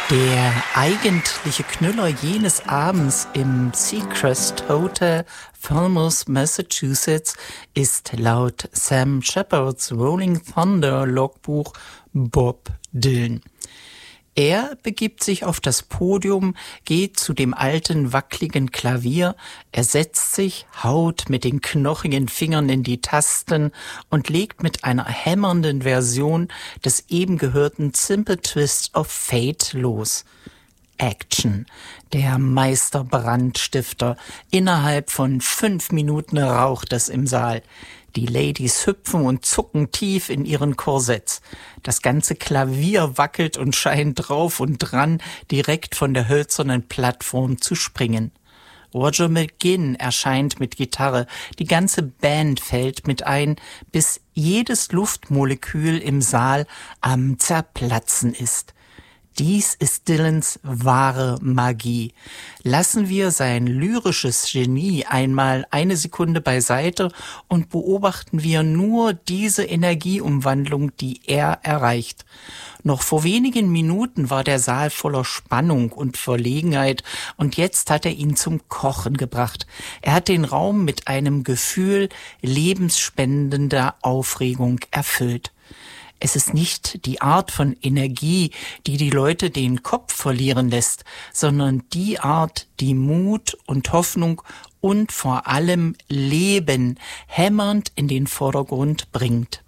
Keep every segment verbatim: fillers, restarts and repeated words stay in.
Der eigentliche Knüller jenes Abends im Seacrest Hotel, Falmouth, Massachusetts, ist laut Sam Shepard's Rolling Thunder Logbuch Bob Dylan. Er begibt sich auf das Podium, geht zu dem alten, wackligen Klavier, er setzt sich, haut mit den knochigen Fingern in die Tasten und legt mit einer hämmernden Version des eben gehörten Simple Twist of Fate los. Action. Der Meisterbrandstifter. Innerhalb von fünf Minuten raucht es im Saal. Die Ladies hüpfen und zucken tief in ihren Korsetts. Das ganze Klavier wackelt und scheint drauf und dran, direkt von der hölzernen Plattform zu springen. Roger McGuinn erscheint mit Gitarre, die ganze Band fällt mit ein, bis jedes Luftmolekül im Saal am Zerplatzen ist. Dies ist Dylans wahre Magie. Lassen wir sein lyrisches Genie einmal eine Sekunde beiseite und beobachten wir nur diese Energieumwandlung, die er erreicht. Noch vor wenigen Minuten war der Saal voller Spannung und Verlegenheit und jetzt hat er ihn zum Kochen gebracht. Er hat den Raum mit einem Gefühl lebensspendender Aufregung erfüllt. Es ist nicht die Art von Energie, die die Leute den Kopf verlieren lässt, sondern die Art, die Mut und Hoffnung und vor allem Leben hämmernd in den Vordergrund bringt.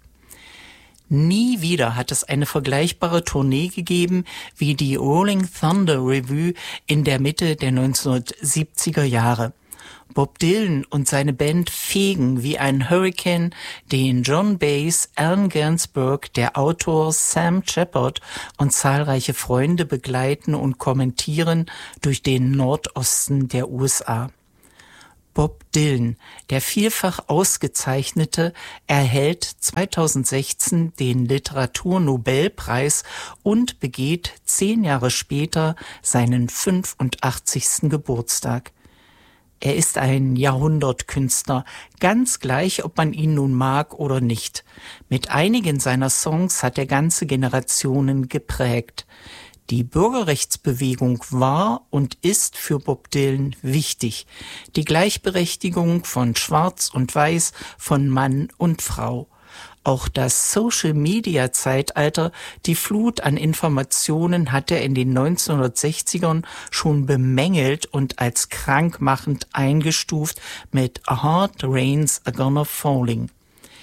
Nie wieder hat es eine vergleichbare Tournee gegeben wie die Rolling Thunder Revue in der Mitte der neunzehnhundertsiebziger Jahre. Bob Dylan und seine Band fegen wie ein Hurrikan den John Baez, Allen Ginsberg, der Autor Sam Shepard und zahlreiche Freunde begleiten und kommentieren durch den Nordosten der U S A. Bob Dylan, der vielfach Ausgezeichnete, erhält zweitausendsechzehn den Literaturnobelpreis und begeht zehn Jahre später seinen fünfundachtzigsten Geburtstag. Er ist ein Jahrhundertkünstler, ganz gleich, ob man ihn nun mag oder nicht. Mit einigen seiner Songs hat er ganze Generationen geprägt. Die Bürgerrechtsbewegung war und ist für Bob Dylan wichtig. Die Gleichberechtigung von Schwarz und Weiß, von Mann und Frau. Auch das Social-Media-Zeitalter, die Flut an Informationen hat er in den neunzehnhundertsechzigern schon bemängelt und als krankmachend eingestuft mit A Hard Rain's a Gonna Falling.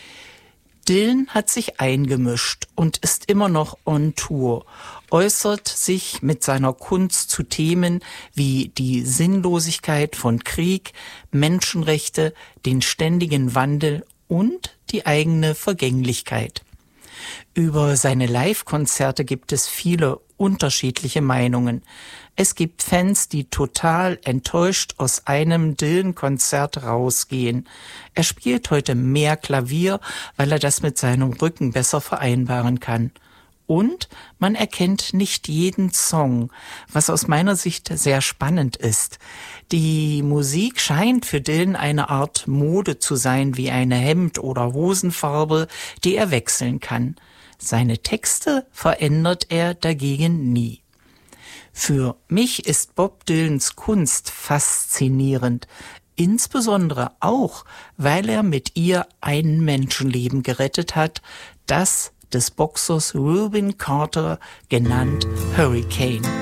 Dylan hat sich eingemischt und ist immer noch on Tour, äußert sich mit seiner Kunst zu Themen wie die Sinnlosigkeit von Krieg, Menschenrechte, den ständigen Wandel und die eigene Vergänglichkeit. Über seine Live-Konzerte gibt es viele unterschiedliche Meinungen. Es gibt Fans, die total enttäuscht aus einem Dylan-Konzert rausgehen. Er spielt heute mehr Klavier, weil er das mit seinem Rücken besser vereinbaren kann. Und man erkennt nicht jeden Song, was aus meiner Sicht sehr spannend ist. Die Musik scheint für Dylan eine Art Mode zu sein, wie eine Hemd- oder Hosenfarbe, die er wechseln kann. Seine Texte verändert er dagegen nie. Für mich ist Bob Dylans Kunst faszinierend, insbesondere auch, weil er mit ihr ein Menschenleben gerettet hat, das des Boxers Rubin Carter, genannt Hurricane.